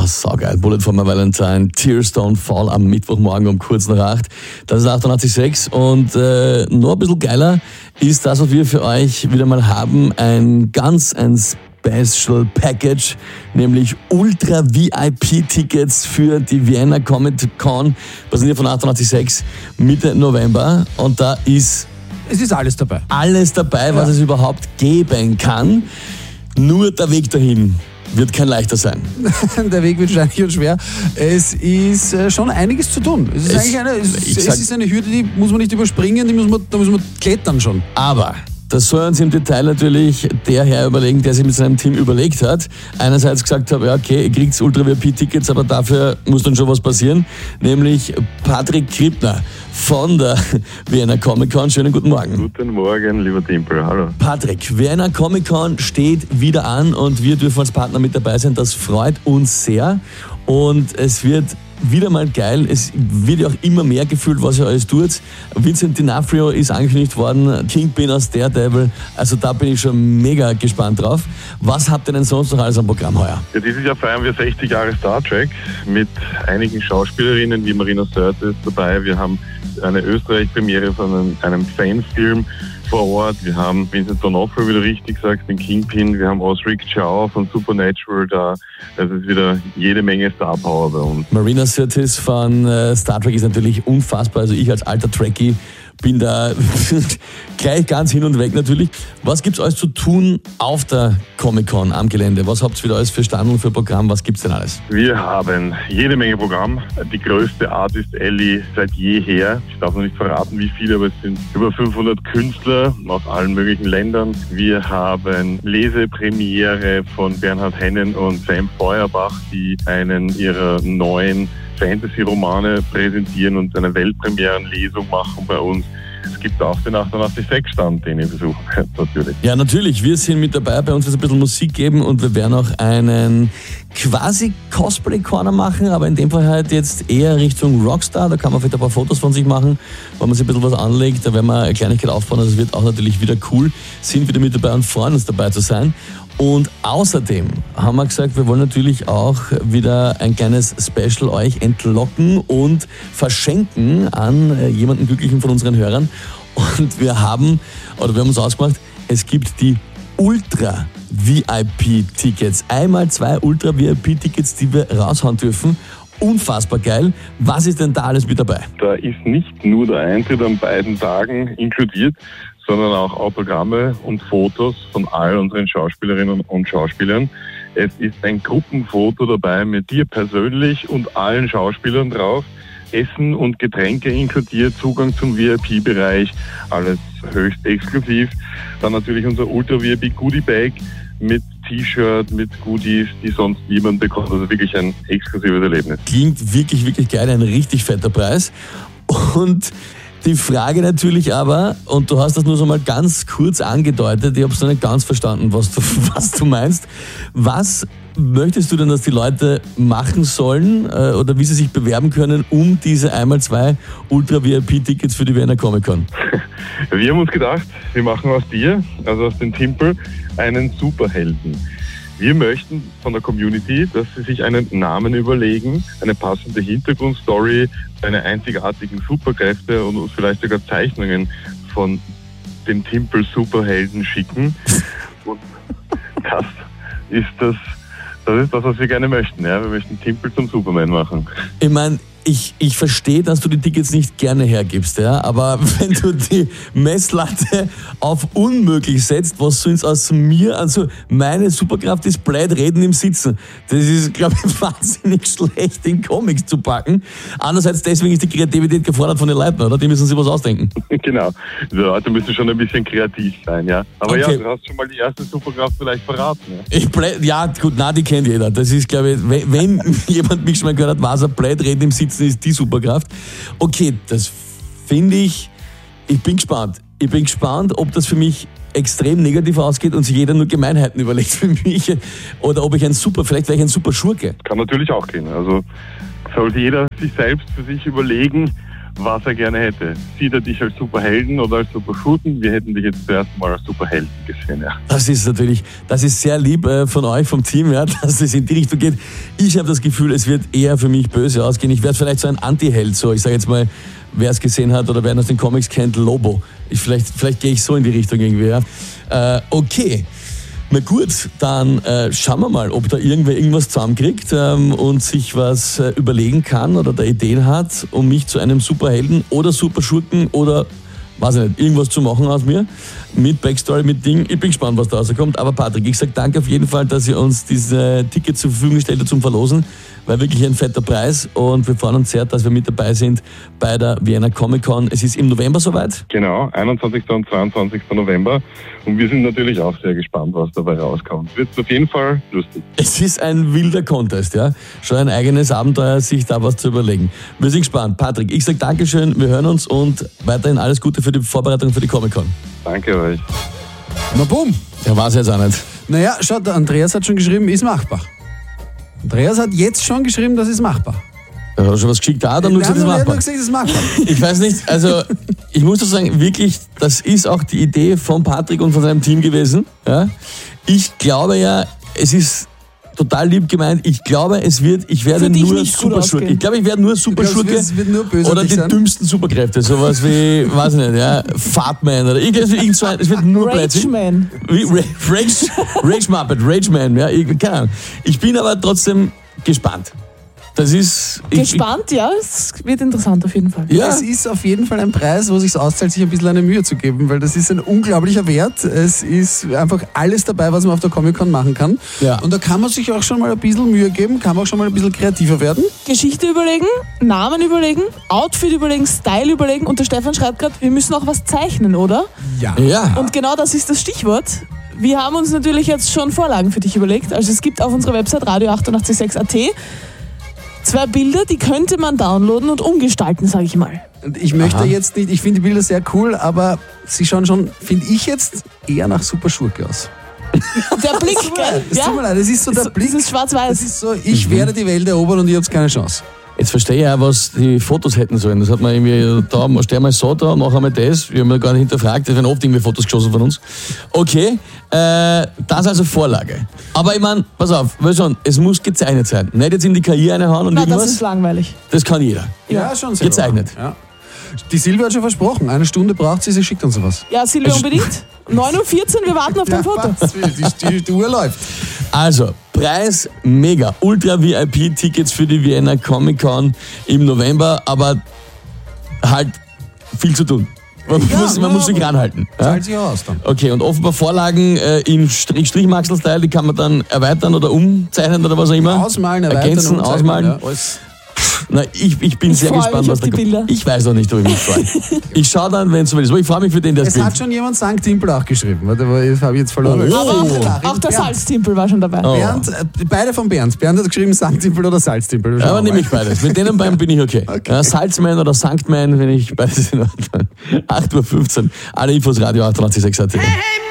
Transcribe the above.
saugeil. Bullet for my Valentine, Tears Don't Fall am Mittwochmorgen um kurz nach 8. Das ist 88.6 und noch ein bisschen geiler ist das, was wir für euch wieder mal haben. Ein Special Package, nämlich Ultra VIP Tickets für die Vienna Comic Con, präsentiert von 88.6 Mitte November. Und da ist... Es ist alles dabei. Alles dabei, was es überhaupt geben kann. Nur der Weg dahin wird kein leichter sein. Der Weg wird wahrscheinlich und schwer. Es ist schon einiges zu tun. Es ist eine Hürde, die muss man nicht überspringen, da muss man klettern schon. Aber das soll uns im Detail natürlich der Herr überlegen, der sich mit seinem Team überlegt hat. Einerseits gesagt hat, ja okay, ihr kriegt Ultra-VIP-Tickets, aber dafür muss dann schon was passieren. Nämlich Patrick Krippner von der Vienna Comic Con. Schönen guten Morgen. Guten Morgen, lieber Timpel. Hallo. Patrick, Vienna Comic Con steht wieder an und wir dürfen als Partner mit dabei sein. Das freut uns sehr und es wird wieder mal geil. Es wird ja auch immer mehr gefühlt, was ihr alles tut. Vincent D'Onofrio ist angekündigt worden, Kingpin aus Daredevil. Also da bin ich schon mega gespannt drauf. Was habt ihr denn sonst noch alles am Programm heuer? Ja, dieses Jahr feiern wir 60 Jahre Star Trek mit einigen Schauspielerinnen wie Marina Sirtis dabei. Wir haben eine Österreich-Premiere von einem Fanfilm vor Ort. Wir haben Vincent D'Onofrio, wie du richtig sagst, den Kingpin. Wir haben Osric Chow von Supernatural da. Also es ist wieder jede Menge Star Power bei uns. Marina Sirtis von Star Trek ist natürlich unfassbar. Also ich als alter Trekkie bin da gleich ganz hin und weg natürlich. Was gibt's alles zu tun auf der Comic-Con am Gelände? Was habt ihr wieder alles für Stand und für Programm? Was gibt's denn alles? Wir haben jede Menge Programm. Die größte Artist Alley seit jeher. Ich darf noch nicht verraten, wie viele, aber es sind über 500 Künstler aus allen möglichen Ländern. Wir haben Lesepremiere von Bernhard Hennen und Sam Feuerbach, die einen ihrer neuen Fantasy-Romane präsentieren und eine Weltpremierenlesung machen bei uns. Es gibt auch den 88.6-Stand, den ihr besuchen könnt, natürlich. Ja, natürlich. Wir sind mit dabei. Bei uns wird es ein bisschen Musik geben und wir werden auch einen quasi Cosplay-Corner machen, aber in dem Fall halt jetzt eher Richtung Rockstar. Da kann man vielleicht ein paar Fotos von sich machen, wenn man sich ein bisschen was anlegt. Da werden wir eine Kleinigkeit aufbauen. Also es wird auch natürlich wieder cool. Sind wieder mit dabei und freuen uns dabei zu sein. Und außerdem haben wir gesagt, wir wollen natürlich auch wieder ein kleines Special euch entlocken und verschenken an jemanden Glücklichen von unseren Hörern. Und wir haben uns ausgemacht, es gibt die Ultra-VIP-Tickets. Einmal 2 Ultra-VIP-Tickets, die wir raushauen dürfen. Unfassbar geil. Was ist denn da alles mit dabei? Da ist nicht nur der Eintritt an beiden Tagen inkludiert, sondern auch Autogramme und Fotos von all unseren Schauspielerinnen und Schauspielern. Es ist ein Gruppenfoto dabei mit dir persönlich und allen Schauspielern drauf. Essen und Getränke inkludiert, Zugang zum VIP-Bereich, alles höchst exklusiv. Dann natürlich unser Ultra-VIP-Goodie-Bag mit T-Shirt, mit Goodies, die sonst niemand bekommt. Also wirklich ein exklusives Erlebnis. Klingt wirklich, wirklich geil, ein richtig fetter Preis. Und die Frage natürlich aber, und du hast das nur so mal ganz kurz angedeutet, ich habe es noch nicht ganz verstanden, was du meinst. Was möchtest du denn, dass die Leute machen sollen oder wie sie sich bewerben können, um diese einmal 2 Ultra-VIP-Tickets für die Vienna Comic Con? Wir haben uns gedacht, wir machen aus dir, also aus dem Timpel, einen Superhelden. Wir möchten von der Community, dass sie sich einen Namen überlegen, eine passende Hintergrundstory, eine einzigartigen Superkräfte und uns vielleicht sogar Zeichnungen von dem Timpel-Superhelden schicken. Und das ist das, was wir gerne möchten. Ja? Wir möchten Timpel zum Superman machen. Ich meine, ich verstehe, dass du die Tickets nicht gerne hergibst, ja, aber wenn du die Messlatte auf unmöglich setzt, was soll es aus mir, also meine Superkraft ist blöd reden im Sitzen. Das ist, glaube ich, wahnsinnig schlecht in Comics zu packen. Andererseits, deswegen ist die Kreativität gefordert von den Leuten, oder? Die müssen sich was ausdenken. Genau. Die Leute müssen schon ein bisschen kreativ sein, ja. Aber okay. Ja, du hast schon mal die erste Superkraft vielleicht verraten. Ja, gut, die kennt jeder. Das ist, glaube ich, wenn jemand mich schon mal gehört hat, was er blöd reden im Sitzen ist die Superkraft. Okay, das finde ich bin gespannt. Ich bin gespannt, ob das für mich extrem negativ ausgeht und sich jeder nur Gemeinheiten überlegt für mich oder ob ich vielleicht wäre ich ein super Schurke. Kann natürlich auch gehen. Also soll jeder sich selbst für sich überlegen, was er gerne hätte. Sieht er dich als Superhelden oder als Superschurken? Wir hätten dich jetzt zuerst mal als Superhelden gesehen, ja. Das ist sehr lieb von euch, vom Team, ja, dass es in die Richtung geht. Ich habe das Gefühl, es wird eher für mich böse ausgehen. Ich werde vielleicht so ein Anti-Held, so ich sage jetzt mal, wer es gesehen hat oder wer aus den Comics kennt, Lobo. Vielleicht gehe ich so in die Richtung irgendwie, ja. Okay. Na gut, dann schauen wir mal, ob da irgendwer irgendwas zusammenkriegt und sich was überlegen kann oder da Ideen hat, um mich zu einem Superhelden oder Superschurken oder, weiß ich nicht, irgendwas zu machen aus mir. Mit Backstory, mit Ding. Ich bin gespannt, was da rauskommt. Aber Patrick, ich sage danke auf jeden Fall, dass ihr uns diese Tickets zur Verfügung gestellt habt zum Verlosen. War wirklich ein fetter Preis und wir freuen uns sehr, dass wir mit dabei sind bei der Vienna Comic Con. Es ist im November soweit? Genau, 21. und 22. November. Und wir sind natürlich auch sehr gespannt, was dabei rauskommt. Wird auf jeden Fall lustig. Es ist ein wilder Contest, ja. Schon ein eigenes Abenteuer, sich da was zu überlegen. Wir sind gespannt. Patrick, ich sage Dankeschön, wir hören uns und weiterhin alles Gute für die Vorbereitung für die Comic Con. Danke euch. Na bumm. Ja, war es jetzt auch nicht. Naja, schaut, der Andreas hat schon geschrieben, ist machbar. Andreas hat jetzt schon geschrieben, das ist machbar. Hat er schon was geschickt? Da hat er nur gesagt, das ist machbar. Er hat gesagt, das ist machbar. Ich weiß nicht, also ich muss doch sagen, wirklich, das ist auch die Idee von Patrick und von seinem Team gewesen. Ja? Ich glaube ja, es ist total lieb gemeint. Ich glaube, ich werde nur Superschurke. Ich glaube, ich werde nur Superschurke oder die dümmsten Superkräfte. Sowas wie, weiß ich nicht, ja, Fartman oder irgend so ein, es wird nur Blödsinn. Rage Muppet, Rage Man, ja, keine Ahnung. Ich bin aber trotzdem gespannt. Das ist... Gespannt, ja, es wird interessant auf jeden Fall. Ja. Es ist auf jeden Fall ein Preis, wo es sich auszahlt, sich ein bisschen eine Mühe zu geben, weil das ist ein unglaublicher Wert. Es ist einfach alles dabei, was man auf der Comic-Con machen kann. Ja. Und da kann man sich auch schon mal ein bisschen Mühe geben, kann man auch schon mal ein bisschen kreativer werden. Geschichte überlegen, Namen überlegen, Outfit überlegen, Style überlegen und der Stefan schreibt gerade, wir müssen auch was zeichnen, oder? Ja. Und genau das ist das Stichwort. Wir haben uns natürlich jetzt schon Vorlagen für dich überlegt. Also es gibt auf unserer Website radio886.at 2 Bilder, die könnte man downloaden und umgestalten, sage ich mal. Und ich möchte jetzt nicht, ich finde die Bilder sehr cool, aber sie schauen schon, finde ich jetzt, eher nach Superschurke aus. Der Blick, gell? Es tut mir leid, das ist so der Blick. Das ist schwarz-weiß. Das ist so, ich werde die Welt erobern und ihr habt keine Chance. Jetzt verstehe ich auch, was die Fotos hätten sollen. Das hat man irgendwie, da, stell mal so da, mach einmal das. Wir haben ja gar nicht hinterfragt, es werden oft irgendwie Fotos geschossen von uns. Okay, das also Vorlage. Aber ich meine, pass auf, es muss gezeichnet sein. Nicht jetzt in die KI reinhauen und irgendwas. Das ist langweilig. Das kann jeder. Ja, schon sehr. Gezeichnet. Ja. Die Silvia hat schon versprochen, 1 Stunde braucht sie schickt uns sowas. Ja, Silvia, unbedingt. 9:14 Uhr, wir warten auf dein Foto. Die Uhr läuft. Also, Preis mega. Ultra-VIP-Tickets für die Vienna Comic Con im November, aber halt viel zu tun. Man muss sich ranhalten. Zahlt sich aus dann. Okay, und offenbar Vorlagen in Strichmaxel-Style, die kann man dann erweitern oder umzeichnen oder was auch immer. Ausmalen, erweitern, ergänzen, ausmalen. Ja, na, ich bin sehr gespannt, was da kommt. Ich weiß noch nicht, ob ich mich freue. Ich schaue dann, wenn es soweit ist. Ich freue mich für den, der es hat schon jemand St. Timpel auch geschrieben. Warte, das habe ich jetzt verloren. Aber auch der Salztimpel war schon dabei. Bernd, beide von Bernd. Bernd hat geschrieben St. Timpel oder Salztimpel. Aber nehme ich beides. Mit denen beiden bin ich okay. Ja, Salzman oder Sanktman, wenn ich beides in Ordnung. 8:15 Uhr. Alle Infos Radio 886. Hey, hey,